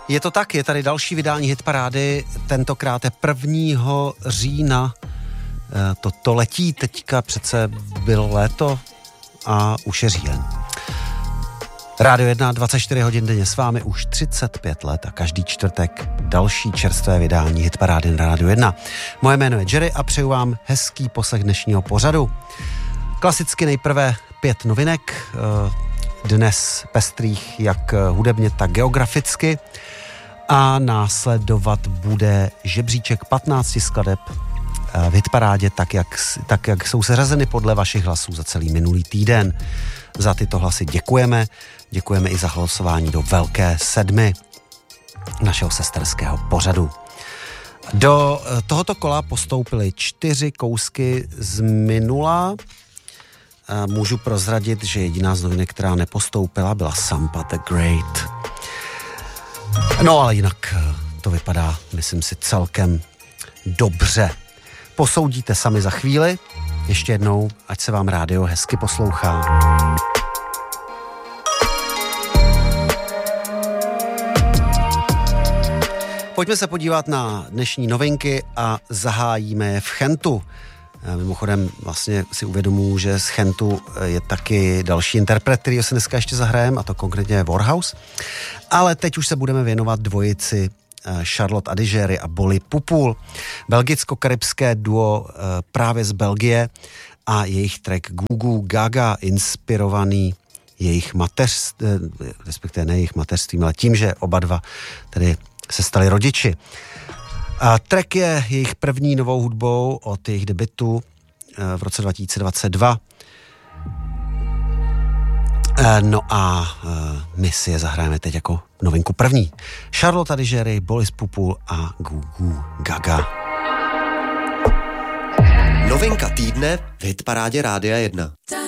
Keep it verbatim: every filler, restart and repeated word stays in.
Je to tak, je tady další vydání hitparády, tentokrát je prvního října. Toto letí, teďka přece bylo léto a už je říjen. Rádio jedna, dvacet čtyři hodin denně s vámi už třicet pět let a každý čtvrtek další čerstvé vydání hitparády na Rádio jedna. Moje jméno je Jerry a přeju vám hezký poslech dnešního pořadu. Klasicky nejprve pět novinek, dnes pestrých jak hudebně, tak geograficky, a následovat bude žebříček patnácti skladeb v hitparádě, tak jak, tak jak jsou seřazeny podle vašich hlasů za celý minulý týden. Za tyto hlasy děkujeme. Děkujeme i za hlasování do Velké sedmi našeho sesterského pořadu. Do tohoto kola postoupily čtyři kousky z minula. Můžu prozradit, že jediná z novinek, která nepostoupila, byla Sampa the Great. No ale jinak to vypadá, myslím si, celkem dobře. Posoudíte sami za chvíli. Ještě jednou, ať se vám rádio hezky poslouchá. Pojďme se podívat na dnešní novinky a zahájíme je v Chentu. Mimochodem vlastně si uvědomuji, že z Chentu je taky další interpret, který se dneska ještě zahrajeme, a to konkrétně Warhouse. Ale teď už se budeme věnovat dvojici Charlotte Adigéry a Bolly Pupul. Belgicko-karibské duo právě z Belgie a jejich track Gugu Gaga, inspirovaný jejich mateřství, respektive ne jejich mateřstvím, ale tím, že oba dva tedy se stali rodiči. A track je jejich první novou hudbou od jejich debutu v roce dva tisíce dvacet dva. No a my si je zahrajeme teď jako novinku první. Charlotte Adigéry, Bolly Pupul a Gugu Gaga. Novinka týdne v hitparádě Rádia jedna.